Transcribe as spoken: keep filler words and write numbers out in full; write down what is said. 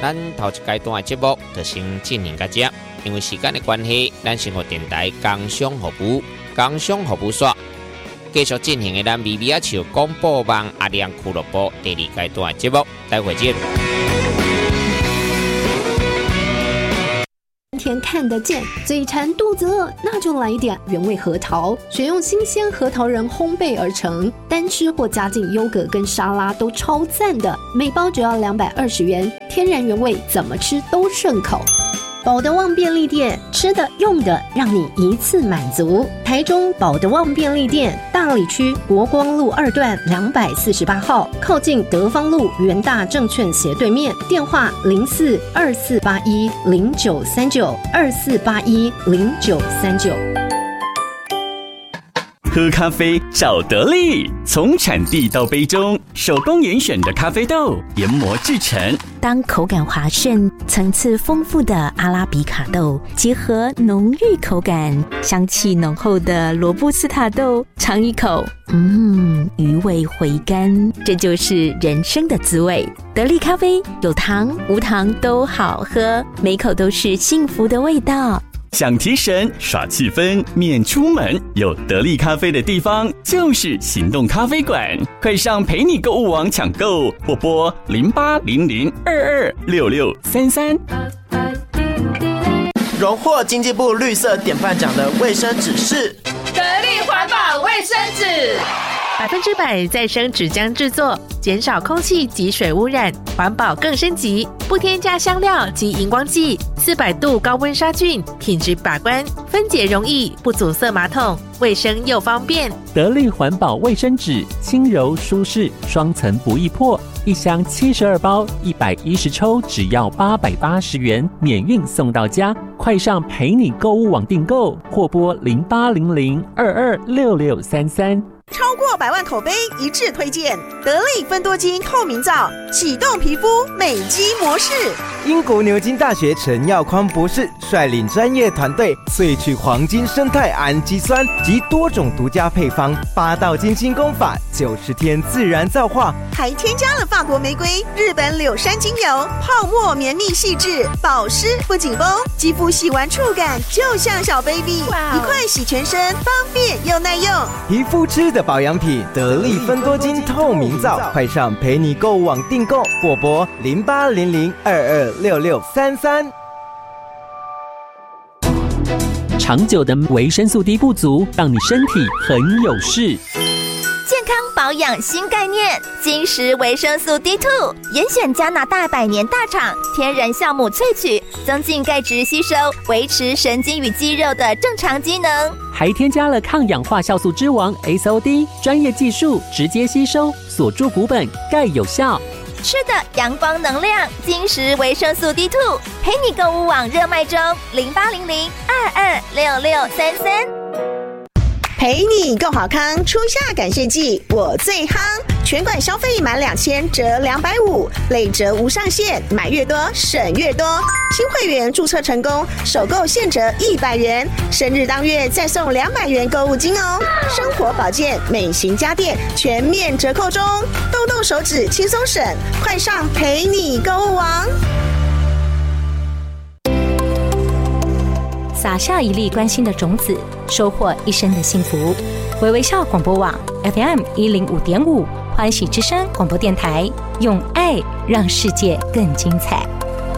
咱头一阶段的节目就先进行到这，因为时间的关系，咱生活电台工商服务、工商服务所继续进行的咱微微啊笑广播网阿亮俱乐部第二阶段的节目，待会见。 天看得见，嘴馋肚子饿，那就来一点原味核桃，选用新鲜核桃仁烘焙而成，单吃或加进优格跟沙拉都超赞的，每包只要两百二十元，天然原味，怎么吃都顺口。保德旺便利店，吃的用的让你一次满足。台中保德旺便利店，大里区国光路二段两百四十八号，靠近德芳路元大证券斜对面，电话零四二四八一零九三九二四八一零九三九。 喝咖啡找得力，从产地到杯中，手工严选的咖啡豆研磨制成。 当口感滑顺、层次丰富的阿拉比卡豆结合浓郁口感、香气浓厚的罗布斯塔豆，尝一口，嗯，余味回甘，这就是人生的滋味。得力咖啡有糖无糖都好喝，每口都是幸福的味道。 想提神耍气氛免出门，有得力咖啡的地方就是行动咖啡馆，快上陪你购物网抢购，或拨零八零零二二六六三三。 荣获经济部绿色典范奖的卫生纸是得力环保卫生纸， 百分之百再生纸浆制作，减少空气及水污染，环保更升级，不添加香料及荧光剂，四百度高温杀菌，品质把关，分解容易，不阻塞马桶，卫生又方便。 得力环保卫生纸，轻柔舒适，双层不易破，一箱七十二包，一百一十抽，只要八百八十元，免运送到家。快上陪你购物网订购，或拨零八零零二二六六三三。 超过百万口碑一致推荐得力芬多精透明皂，启动皮肤美肌模式。 英国牛津大学陈耀宽博士率领专业团队萃取黄金生态氨基酸及多种独家配方，八道精心工法，九十天自然皂化， 还添加了法国玫瑰、日本柳杉精油，泡沫绵密细致，保湿不紧绷，肌肤洗完触感就像小 baby， 一块洗全身，方便又耐用。 皮肤吃的保养品，得力芬多精透明皂，快上陪你购物网订购，或拨零八零零二二六六三三。 长久的维生素 D 不足，让你身体很有事。 健康保养新概念，金石维生素 D 二 严选加拿大百年大厂天然酵母萃取，增进钙质吸收，维持神经与肌肉的正常机能， 还添加了抗氧化酵素之王 S O D， 专业技术直接吸收，锁住骨本，钙有效。 吃的阳光能量，金石维生素 D 二 陪你购物网热卖中，零八零零二二六六三三。 陪你购好康，初夏感谢季我最夯，全馆消费满两千折两百五，累折无上限，买越多省越多。新会员注册成功，首购现折一百元，生日当月再送两百元购物金哦。生活保健、美型家电全面折扣中，动动手指轻松省，快上陪你购物网。 撒下一粒关心的种子，收获一生的幸福。微微笑广播网 F M 一零五点五，欢喜之声广播电台，用爱让世界更精彩。